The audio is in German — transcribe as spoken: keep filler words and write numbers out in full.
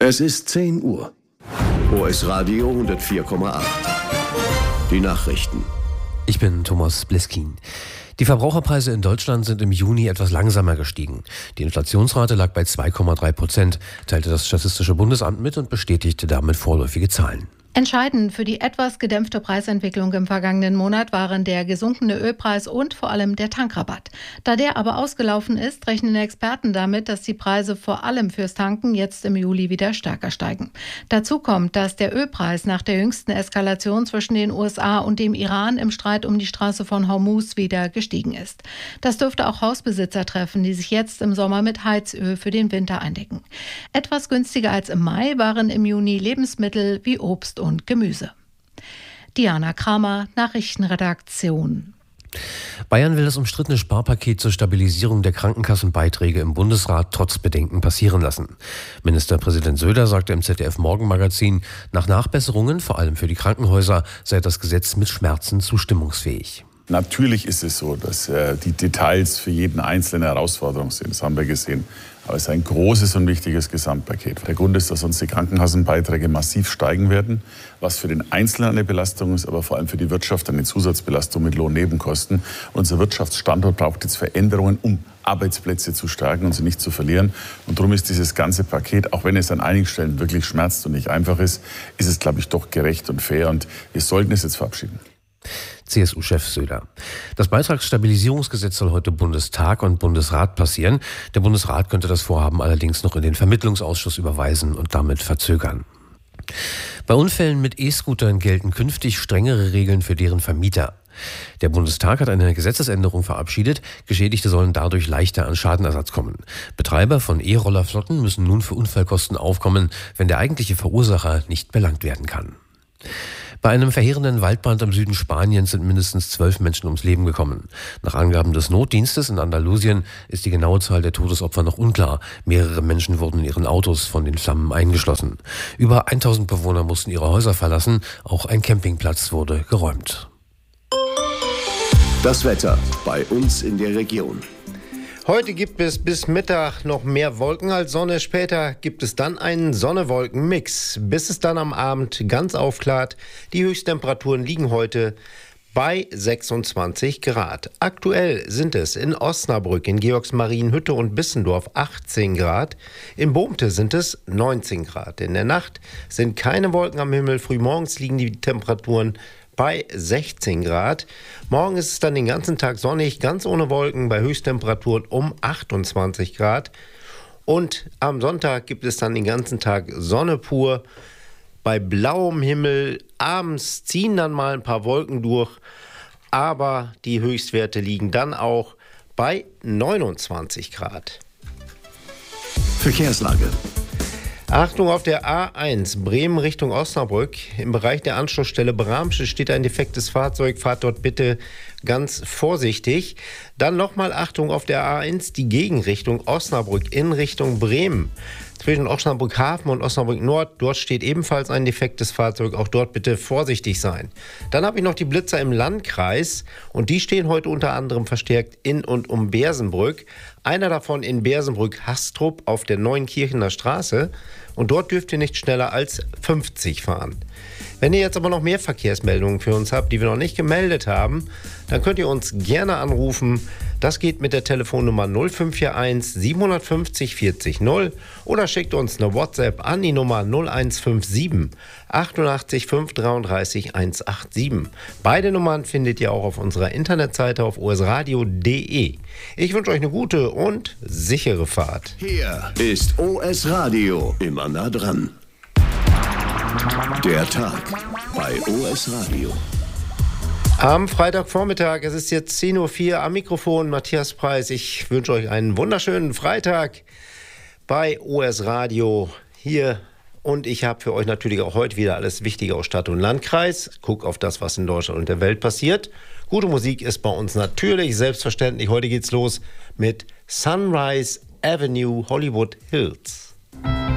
Es ist zehn Uhr. O S Radio hundertvier Komma acht. Die Nachrichten. Ich bin Thomas Bliskin. Die Verbraucherpreise in Deutschland sind im Juni etwas langsamer gestiegen. Die Inflationsrate lag bei zwei Komma drei Prozent, teilte das Statistische Bundesamt mit und bestätigte damit vorläufige Zahlen. Entscheidend für die etwas gedämpfte Preisentwicklung im vergangenen Monat waren der gesunkene Ölpreis und vor allem der Tankrabatt. Da der aber ausgelaufen ist, rechnen Experten damit, dass die Preise vor allem fürs Tanken jetzt im Juli wieder stärker steigen. Dazu kommt, dass der Ölpreis nach der jüngsten Eskalation zwischen den U S A und dem Iran im Streit um die Straße von Hormuz wieder gestiegen ist. Das dürfte auch Hausbesitzer treffen, die sich jetzt im Sommer mit Heizöl für den Winter eindecken. Etwas günstiger als im Mai waren im Juni Lebensmittel wie Obst und Gemüse. Diana Kramer, Nachrichtenredaktion. Bayern will das umstrittene Sparpaket zur Stabilisierung der Krankenkassenbeiträge im Bundesrat trotz Bedenken passieren lassen. Ministerpräsident Söder sagte im Z D F-Morgenmagazin, nach Nachbesserungen, vor allem für die Krankenhäuser, sei das Gesetz mit Schmerzen zustimmungsfähig. Natürlich ist es so, dass äh, die Details für jeden Einzelnen Herausforderung sind. Das haben wir gesehen. Aber es ist ein großes und wichtiges Gesamtpaket. Der Grund ist, dass uns die Krankenkassenbeiträge massiv steigen werden, was für den Einzelnen eine Belastung ist, aber vor allem für die Wirtschaft eine Zusatzbelastung mit Lohnnebenkosten. Unser Wirtschaftsstandort braucht jetzt Veränderungen, um Arbeitsplätze zu stärken und sie nicht zu verlieren. Und darum ist dieses ganze Paket, auch wenn es an einigen Stellen wirklich schmerzt und nicht einfach ist, ist es, glaube ich, doch gerecht und fair. Und wir sollten es jetzt verabschieden. C S U-Chef Söder. Das Beitragsstabilisierungsgesetz soll heute Bundestag und Bundesrat passieren. Der Bundesrat könnte das Vorhaben allerdings noch in den Vermittlungsausschuss überweisen und damit verzögern. Bei Unfällen mit E-Scootern gelten künftig strengere Regeln für deren Vermieter. Der Bundestag hat eine Gesetzesänderung verabschiedet. Geschädigte sollen dadurch leichter an Schadenersatz kommen. Betreiber von E-Rollerflotten müssen nun für Unfallkosten aufkommen, wenn der eigentliche Verursacher nicht belangt werden kann. Bei einem verheerenden Waldbrand im Süden Spaniens sind mindestens zwölf Menschen ums Leben gekommen. Nach Angaben des Notdienstes in Andalusien ist die genaue Zahl der Todesopfer noch unklar. Mehrere Menschen wurden in ihren Autos von den Flammen eingeschlossen. Über tausend Bewohner mussten ihre Häuser verlassen. Auch ein Campingplatz wurde geräumt. Das Wetter bei uns in der Region. Heute gibt es bis Mittag noch mehr Wolken als Sonne. Später gibt es dann einen Sonne-Wolken-Mix, bis es dann am Abend ganz aufklart. Die Höchsttemperaturen liegen heute bei sechsundzwanzig Grad. Aktuell sind es in Osnabrück, in Georgsmarienhütte und Bissendorf achtzehn Grad. In Bohmte sind es neunzehn Grad. In der Nacht sind keine Wolken am Himmel. Frühmorgens liegen die Temperaturen bei sechzehn Grad. Morgen ist es dann den ganzen Tag sonnig, ganz ohne Wolken, bei Höchsttemperaturen um achtundzwanzig Grad. Und am Sonntag gibt es dann den ganzen Tag Sonne pur, bei blauem Himmel. Abends ziehen dann mal ein paar Wolken durch, aber die Höchstwerte liegen dann auch bei neunundzwanzig Grad. Verkehrslage. Achtung, auf der A eins Bremen Richtung Osnabrück. Im Bereich der Anschlussstelle Bramsche steht ein defektes Fahrzeug. Fahrt dort bitte ganz vorsichtig. Dann nochmal Achtung auf der A eins, die Gegenrichtung Osnabrück in Richtung Bremen. Zwischen Osnabrück Hafen und Osnabrück Nord, dort steht ebenfalls ein defektes Fahrzeug. Auch dort bitte vorsichtig sein. Dann habe ich noch die Blitzer im Landkreis und die stehen heute unter anderem verstärkt in und um Bersenbrück. Einer davon in Bersenbrück-Hastrup auf der Neuenkirchener Straße. Und dort dürft ihr nicht schneller als fünfzig fahren. Wenn ihr jetzt aber noch mehr Verkehrsmeldungen für uns habt, die wir noch nicht gemeldet haben, dann könnt ihr uns gerne anrufen. Das geht mit der Telefonnummer null fünf vier eins sieben fünf null vierzig null oder schickt uns eine WhatsApp an die Nummer null eins fünf sieben achtundachtzig fünf dreiunddreißig hundertsiebenundachtzig. Beide Nummern findet ihr auch auf unserer Internetseite auf o s radio punkt d e. Ich wünsche euch eine gute und sichere Fahrt. Hier ist O S Radio, immer nah dran. Der Tag bei O S Radio. Am Freitagvormittag, es ist jetzt zehn Uhr vier, am Mikrofon Matthias Preis. Ich wünsche euch einen wunderschönen Freitag bei O S Radio hier. Und ich habe für euch natürlich auch heute wieder alles Wichtige aus Stadt und Landkreis. Guck auf das, was in Deutschland und der Welt passiert. Gute Musik ist bei uns natürlich selbstverständlich. Heute geht's los mit Sunrise Avenue Hollywood Hills.